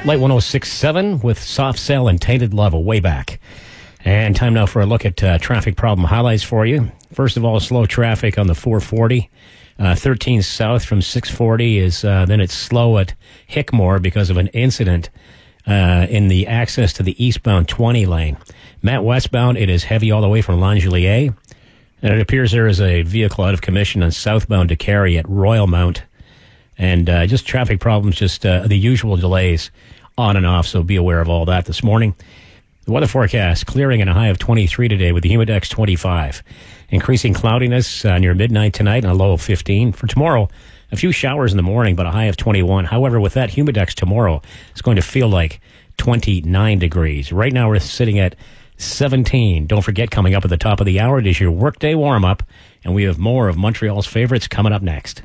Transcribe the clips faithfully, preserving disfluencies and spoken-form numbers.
Light one oh six point seven with Soft Cell and Tainted Love, a way back. And time now for a look at uh, traffic problem highlights for you. First of all, slow traffic on the four forty. Uh, thirteen south from six forty is, uh, then it's slow at Hickmore because of an incident uh, in the access to the eastbound twenty lane. Matt westbound, it is heavy all the way from Langelier. And it appears there is a vehicle out of commission on southbound to Carey at Royal Mount. And uh, just traffic problems, just uh, the usual delays on and off, so be aware of all that this morning. The weather forecast, clearing and a high of twenty-three today with the humidex twenty-five. Increasing cloudiness uh, near midnight tonight and a low of fifteen. For tomorrow, a few showers in the morning, but a high of twenty-one. However, with that humidex tomorrow, it's going to feel like twenty-nine degrees. Right now, we're sitting at seventeen. Don't forget, coming up at the top of the hour, it is your workday warm-up, and we have more of Montreal's favorites coming up next.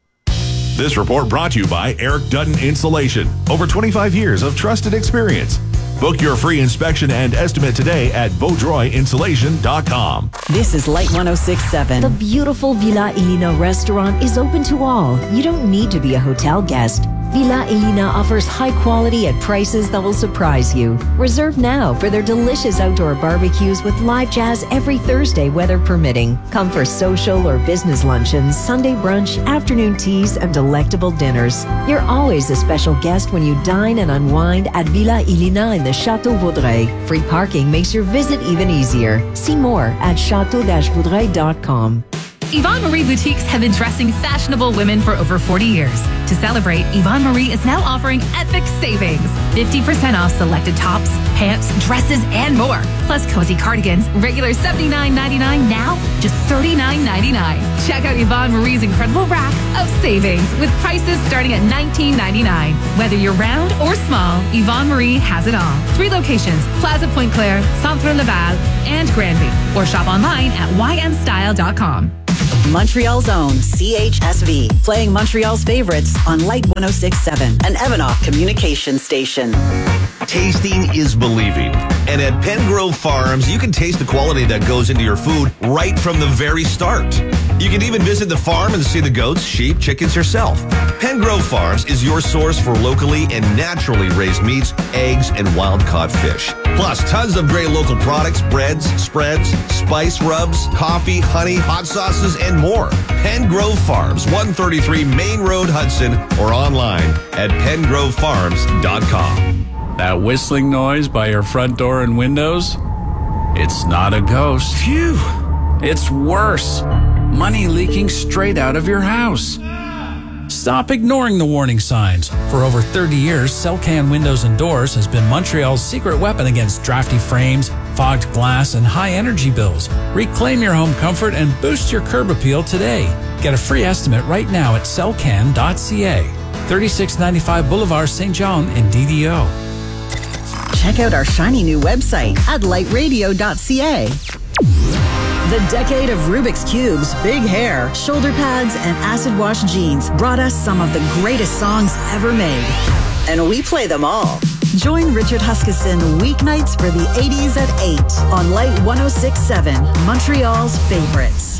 This report brought to you by Eric Dutton Insulation. Over twenty-five years of trusted experience. Book your free inspection and estimate today at Vaudreuil Insulation dot com. This is Light one oh six point seven. The beautiful Villa Elina restaurant is open to all. You don't need to be a hotel guest. Villa Elina offers high quality at prices that will surprise you. Reserve now for their delicious outdoor barbecues with live jazz every Thursday, weather permitting. Come for social or business luncheons, Sunday brunch, afternoon teas, and delectable dinners. You're always a special guest when you dine and unwind at Villa Elina in the Chateau Vaudreuil. Free parking makes your visit even easier. See more at chateau dash vaudreuil dot com. Yvonne Marie Boutiques have been dressing fashionable women for over forty years. To celebrate, Yvonne Marie is now offering epic savings. fifty percent off selected tops, pants, dresses, and more. Plus cozy cardigans, regular seventy-nine ninety-nine, now just thirty-nine ninety-nine. Check out Yvonne Marie's incredible rack of savings with prices starting at nineteen ninety-nine. Whether you're round or small, Yvonne Marie has it all. Three locations, Plaza Pointe-Claire, Centre Laval, and Granby. Or shop online at y m style dot com. Montreal's own C H S V, playing Montreal's favorites on Light one oh six point seven, an Evanoff communication station. Tasting is believing. And at Pengrove Farms, you can taste the quality that goes into your food right from the very start. You can even visit the farm and see the goats, sheep, chickens yourself. Pengrove Farms is your source for locally and naturally raised meats, eggs, and wild-caught fish. Plus, tons of great local products, breads, spreads, spice rubs, coffee, honey, hot sauces, and more. Pengrove Farms, one thirty-three Main Road, Hudson, or online at pengrove farms dot com. That whistling noise by your front door and windows? It's not a ghost. Phew! It's worse. Money leaking straight out of your house. Stop ignoring the warning signs. For over thirty years, Celcan Windows and Doors has been Montreal's secret weapon against drafty frames, fogged glass, and high energy bills. Reclaim your home comfort and boost your curb appeal today. Get a free estimate right now at celcan dot c a. thirty-six ninety-five Boulevard Saint John in D D O. Check out our shiny new website at light radio dot c a. The decade of Rubik's Cubes, big hair, shoulder pads, and acid wash jeans brought us some of the greatest songs ever made. And we play them all. Join Richard Huskisson weeknights for the eighties at eight on Light one oh six point seven, Montreal's favorites.